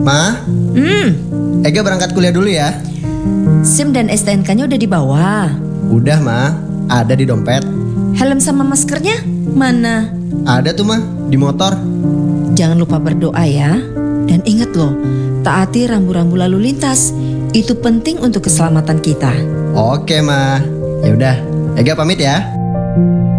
Ma, Ega berangkat kuliah dulu ya. SIM dan STNK-nya udah dibawa. Udah Ma, ada di dompet. Helm sama maskernya mana? Ada tuh Ma, di motor. Jangan lupa berdoa ya. Dan ingat loh, taati rambu-rambu lalu lintas. Itu penting untuk keselamatan kita. Oke Ma, yaudah Ega pamit ya.